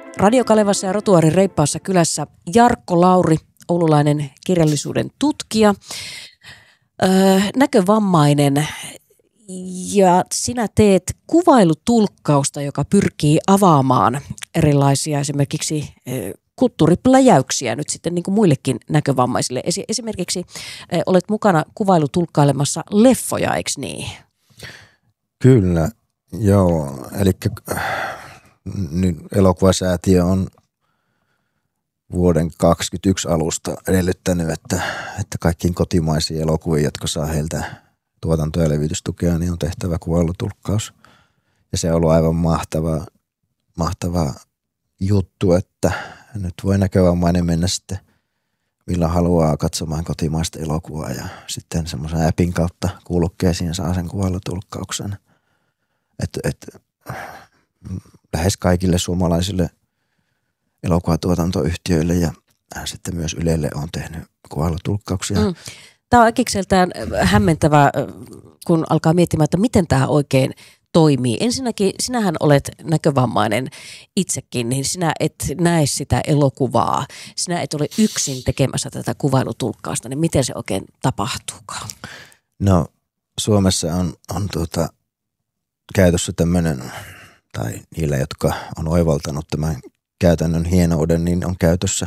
Radio Kalevassa ja Rotuaarin reippaassa kylässä Jarkko Lauri, oululainen kirjallisuuden tutkija, näkövammainen, ja sinä teet kuvailutulkkausta, joka pyrkii avaamaan erilaisia esimerkiksi kulttuuripläjäyksiä nyt sitten niin kuin muillekin näkövammaisille. Esimerkiksi olet mukana kuvailutulkkailemassa leffoja, eikö niin? Kyllä, joo. Eli nyt elokuvasäätiö on vuoden 2021 alusta edellyttänyt, että kaikkiin kotimaisiin elokuviin, jotka saa heiltä tuotanto- ja levitystukea, niin on tehtävä kuvailutulkkaus. Ja se on ollut aivan mahtava juttu, että nyt voi näkövammainen mennä sitten millä haluaa katsomaan kotimaista elokuvaa ja sitten semmoisen appin kautta kuulokkeisiin saa sen kuvailutulkkauksen. Lähes kaikille suomalaisille elokuvatuotantoyhtiöille ja sitten myös Ylelle on tehnyt kuvailutulkkauksia. Tämä on äkikseltään hämmentävää, kun alkaa miettimään, että miten tämä oikein toimii. Ensinnäkin sinähän olet näkövammainen itsekin, niin sinä et näe sitä elokuvaa. Sinä et ole yksin tekemässä tätä kuvailutulkkausta, niin miten se oikein tapahtuukaan? No Suomessa on käytössä tämmöinen, tai niillä, jotka on oivaltanut tämän käytännön hienouden, niin on käytössä